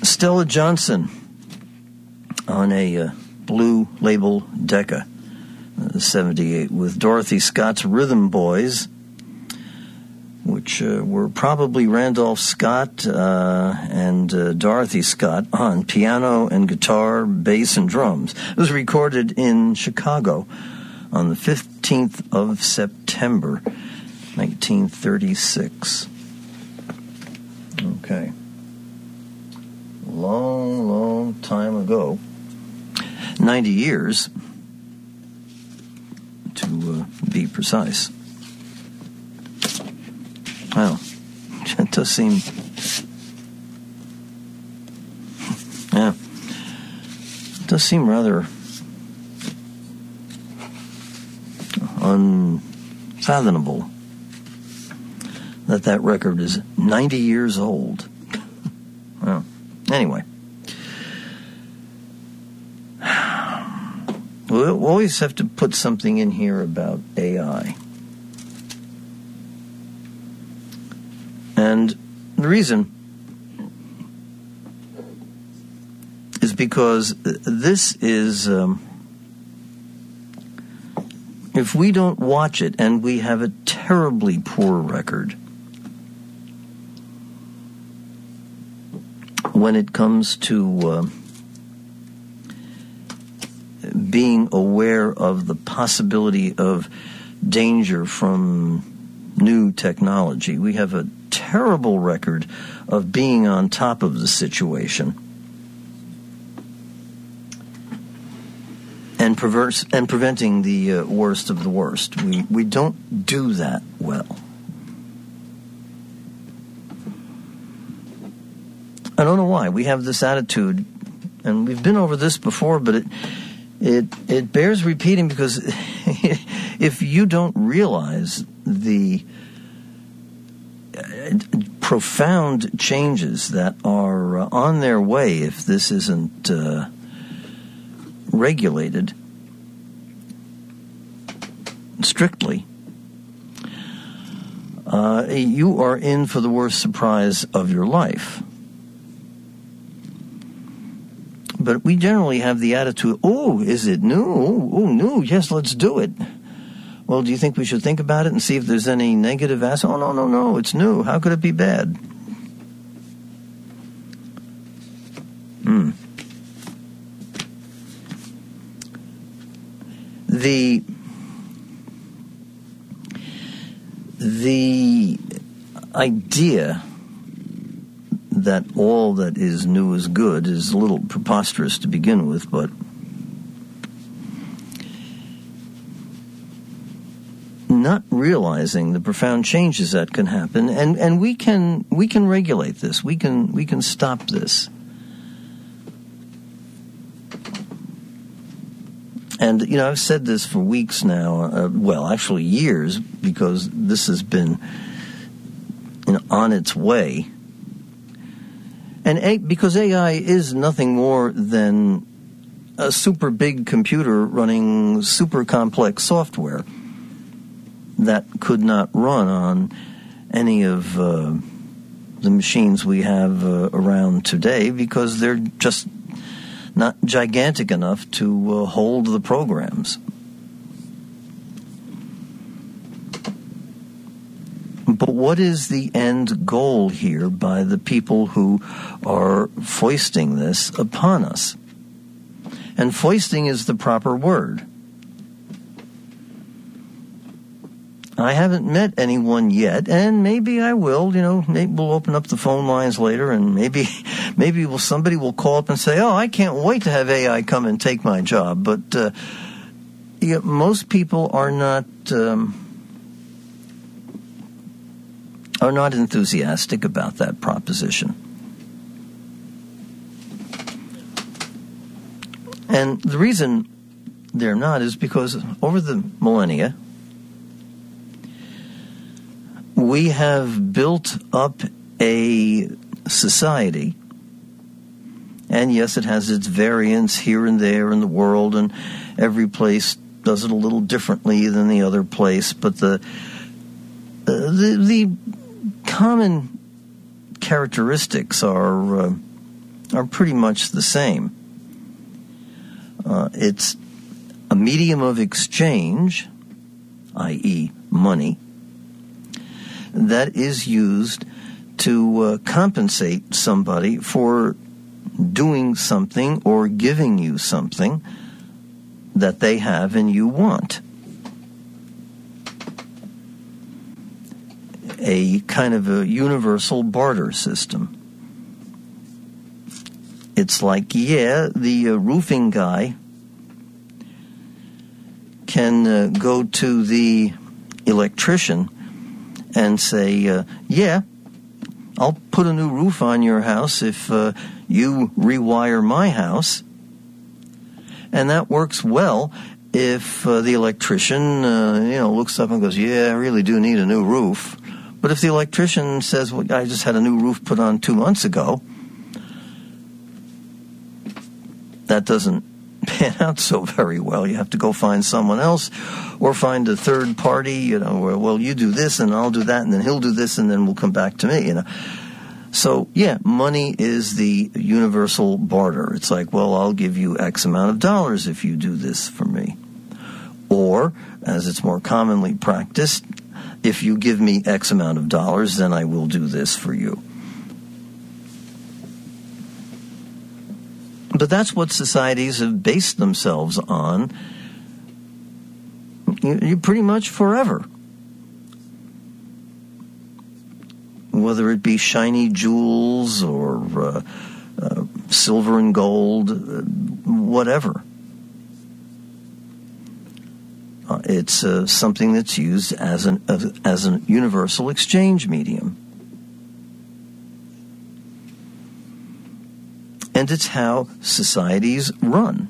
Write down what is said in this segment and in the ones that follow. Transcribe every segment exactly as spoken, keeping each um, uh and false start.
Stella Johnson on a uh, blue label Decca, uh, seventy-eight, with Dorothy Scott's Rhythm Boys, which uh, were probably Randolph Scott uh, and uh, Dorothy Scott on piano and guitar, bass and drums. It was recorded in Chicago on the fifteenth of September, nineteen thirty-six. Okay. Long, long time ago. ninety years, to uh, be precise. Well, it does seem... Yeah. It does seem rather unfathomable that that record is ninety years old. Well, anyway. We'll always have to put something in here about A I. And the reason is because this is, um, if we don't watch it, and we have a terribly poor record when it comes to uh, being aware of the possibility of danger from new technology. We have a terrible record of being on top of the situation and perverse and preventing the uh, worst of the worst. We we don't do that well. I don't know why. We have this attitude, and we've been over this before, but it it it bears repeating, because if you don't realize the profound changes that are uh, on their way if this isn't uh, regulated strictly, uh, you are in for the worst surprise of your life. But we generally have the attitude, oh, is it new? Oh, oh, new, yes, let's do it. Well, do you think we should think about it and see if there's any negative aspect? Oh, no, no, no, it's new. How could it be bad? Hmm. The, the idea that all that is new is good is a little preposterous to begin with, but not realizing the profound changes that can happen, and, and we can we can regulate this. We can we can stop this. And you know, I've said this for weeks now. Uh, well, actually years, because this has been, you know, on its way. And a, because A I is nothing more than a super big computer running super complex software that could not run on any of uh, the machines we have uh, around today, because they're just not gigantic enough to uh, hold the programs. But what is the end goal here by the people who are foisting this upon us? And foisting is the proper word. I haven't met anyone yet, and maybe I will. You know, maybe we'll open up the phone lines later, and maybe, maybe will somebody will call up and say, "Oh, I can't wait to have A I come and take my job." But uh, yeah, most people are not um, are not enthusiastic about that proposition, and the reason they're not is because over the millennia, we have built up a society, and yes, it has its variants here and there in the world, and every place does it a little differently than the other place, but the uh, the, the common characteristics are uh, are pretty much the same. Uh, it's a medium of exchange, that is money, that is used to uh, compensate somebody for doing something or giving you something that they have and you want. A kind of a universal barter system. It's like, yeah, the uh, roofing guy can uh, go to the electrician and say, uh, yeah, I'll put a new roof on your house if uh, you rewire my house. And that works well if uh, the electrician, uh, you know, looks up and goes, yeah, I really do need a new roof. But if the electrician says, well, I just had a new roof put on two months ago, that doesn't pan out so very well. You have to go find someone else or find a third party, you know, where, well, you do this and I'll do that and then he'll do this and then we'll come back to me, you know. So, yeah, money is the universal barter. It's like, well, I'll give you X amount of dollars if you do this for me. Or, as it's more commonly practiced, if you give me X amount of dollars, then I will do this for you. But that's what societies have based themselves on you, you pretty much forever. Whether it be shiny jewels or uh, uh, silver and gold, uh, whatever. Uh, it's uh, something that's used as an uh, as a universal exchange medium. And it's how societies run.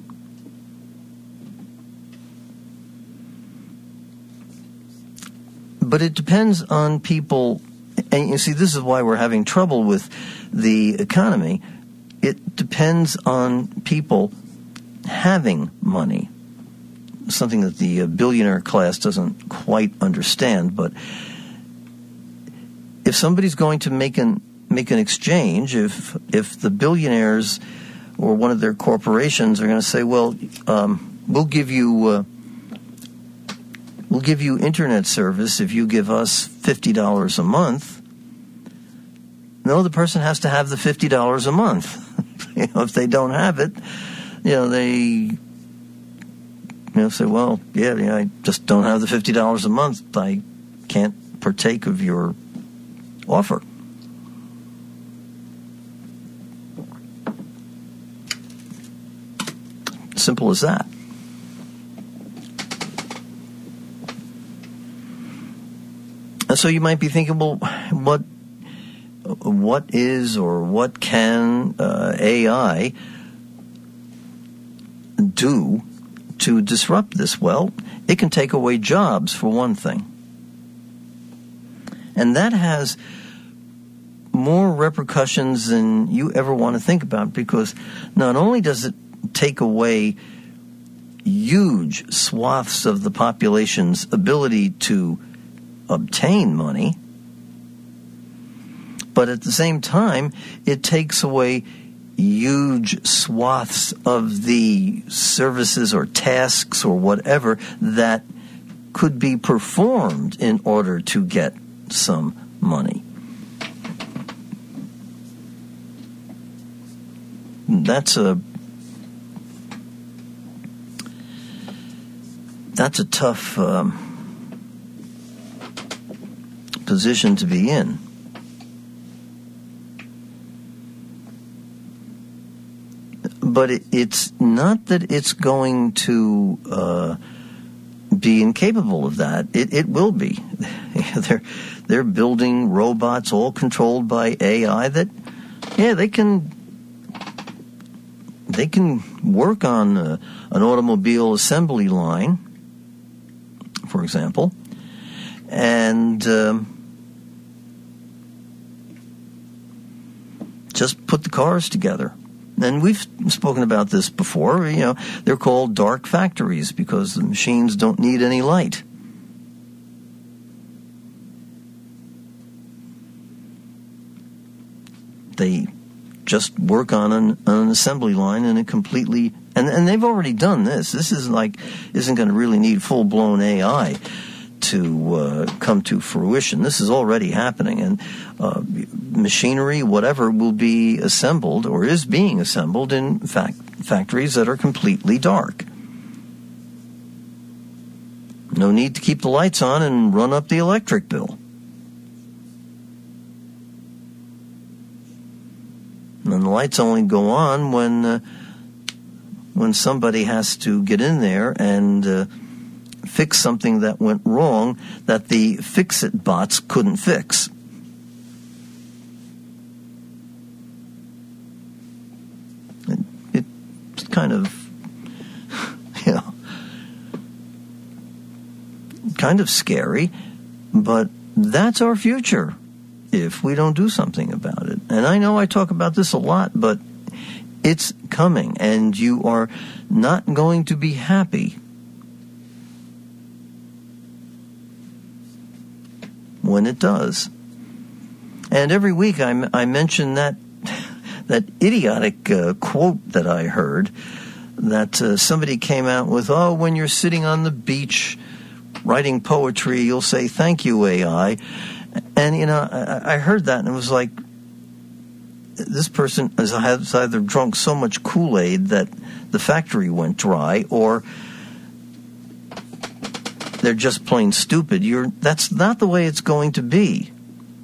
But it depends on people, and you see, this is why we're having trouble with the economy. It depends on people having money. Something that the billionaire class doesn't quite understand, but if somebody's going to make an make an exchange, if if the billionaires or one of their corporations are going to say, well, um, we'll give you uh, we'll give you internet service if you give us fifty dollars a month. No, the person has to have the fifty dollars a month. You know, if they don't have it, you know, they you know say, well, yeah, yeah, I just don't have the fifty dollars a month. I can't partake of your offer. Simple as that. And so you might be thinking, well, what what is or what can uh, A I do to disrupt this? Well, it can take away jobs, for one thing. And that has more repercussions than you ever want to think about, because not only does it take away huge swaths of the population's ability to obtain money, but at the same time, it takes away huge swaths of the services or tasks or whatever that could be performed in order to get some money. That's a That's a tough um, position to be in. But it, it's not that it's going to uh, be incapable of that. It, it will be. they're they're building robots all controlled by A I that, yeah, they can they can work on uh, an automobile assembly line, for example, and um, just put the cars together. And we've spoken about this before. You know, they're called dark factories because the machines don't need any light. They just work on an, on an assembly line in a completely, and, and they've already done this. This is like, isn't going to really need full-blown A I to uh, come to fruition. This is already happening, and uh, machinery, whatever, will be assembled or is being assembled in fact factories that are completely dark. No need to keep the lights on and run up the electric bill. And the lights only go on when uh, when somebody has to get in there and uh, fix something that went wrong that the fix-it bots couldn't fix. It, it's kind of, you know, kind of scary, but that's our future if we don't do something about it. And I know I talk about this a lot, but it's coming, and you are not going to be happy when it does. And every week I, I mention that that idiotic uh, quote that I heard that uh, somebody came out with, oh, when you're sitting on the beach writing poetry, you'll say, thank you, A I. And, you know, I, I heard that, and it was like, this person has either drunk so much Kool-Aid that the factory went dry, or they're just plain stupid. You're, that's not the way it's going to be.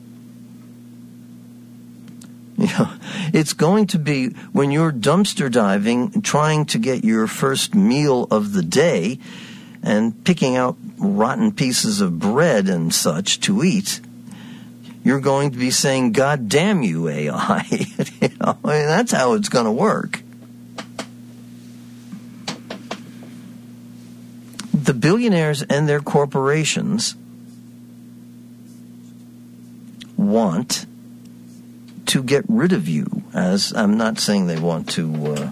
You know, it's going to be when you're dumpster diving, trying to get your first meal of the day and picking out rotten pieces of bread and such to eat, you're going to be saying, God damn you, A I. You know, I mean, that's how it's going to work. The billionaires and their corporations want to get rid of you. As I'm not saying they want to, uh,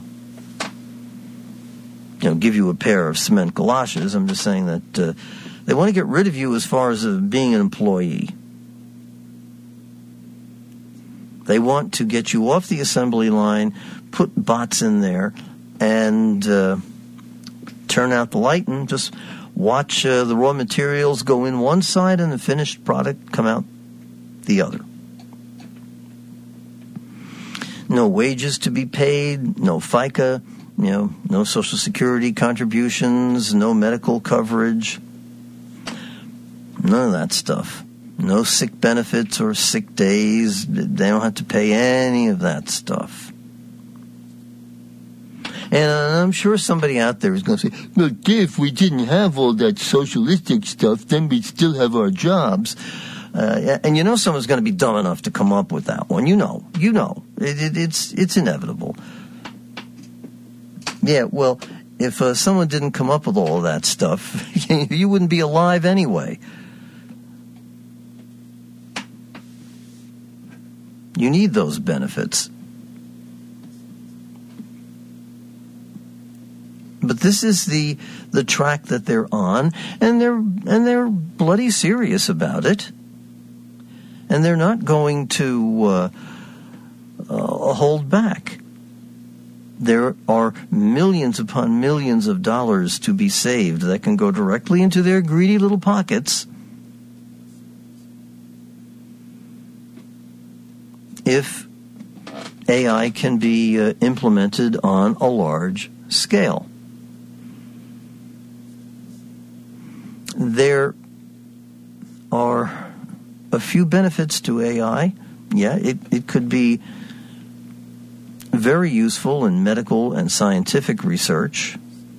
you know, give you a pair of cement galoshes. I'm just saying that uh, they want to get rid of you as far as uh, being an employee. They want to get you off the assembly line, put bots in there, and uh, turn out the light and just watch uh, the raw materials go in one side and the finished product come out the other. No wages to be paid, no FICA, you know, no Social Security contributions, no medical coverage, none of that stuff. No sick benefits or sick days. They don't have to pay any of that stuff. And I'm sure somebody out there is going to say, well, if we didn't have all that socialistic stuff, then we'd still have our jobs. Uh, and you know someone's going to be dumb enough to come up with that one. You know. You know. It, it, it's, it's inevitable. Yeah, well, if uh, someone didn't come up with all of that stuff, you wouldn't be alive anyway. You need those benefits. But this is the the track that they're on, and they're and they're bloody serious about it. And they're not going to uh, uh, hold back. There are millions upon millions of dollars to be saved that can go directly into their greedy little pockets if A I can be uh, implemented on a large scale. There are a few benefits to A I. Yeah, it, it could be very useful in medical and scientific research,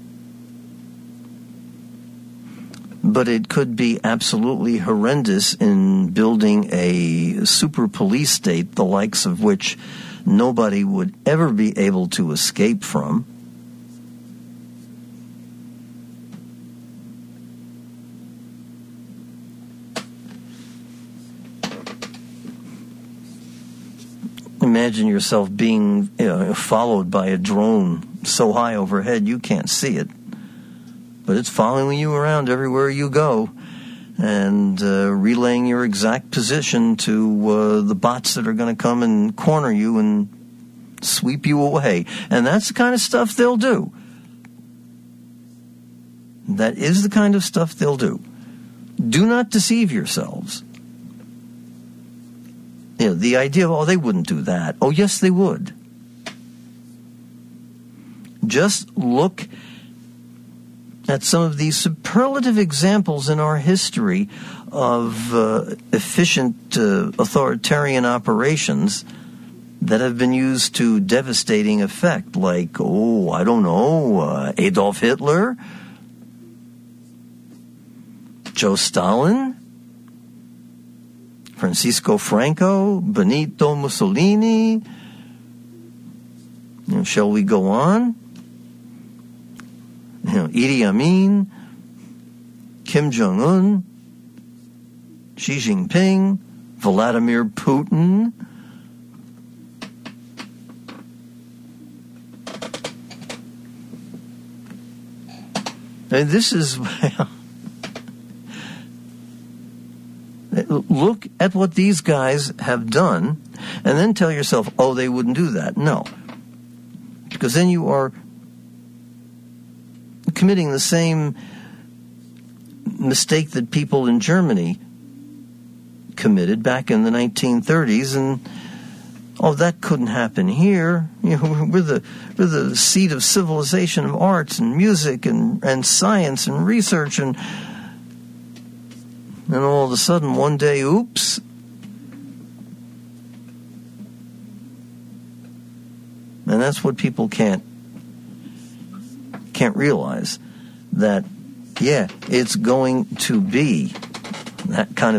but it could be absolutely horrendous in building a super police state, the likes of which nobody would ever be able to escape from. Imagine yourself being, you know, followed by a drone so high overhead you can't see it, but it's following you around everywhere you go and uh, relaying your exact position to uh, the bots that are going to come and corner you and sweep you away. And that's the kind of stuff they'll do. That is the kind of stuff they'll do. Do not deceive yourselves. You know, the idea of, oh, they wouldn't do that. Oh, yes, they would. Just look at some of these superlative examples in our history of uh, efficient uh, authoritarian operations that have been used to devastating effect, like, oh, I don't know, uh, Adolf Hitler, Joe Stalin, Francisco Franco, Benito Mussolini. You know, shall we go on? You know, Idi Amin, Kim Jong-un, Xi Jinping, Vladimir Putin. And this is... Look at what these guys have done, and then tell yourself, oh, they wouldn't do that. No. Because then you are committing the same mistake that people in Germany committed back in the nineteen thirties, and oh, that couldn't happen here. You know, we're the we're the seat of civilization, of arts and music and and science and research, and and all of a sudden one day, oops. And that's what people can't can't realize, that, yeah, it's going to be that kind of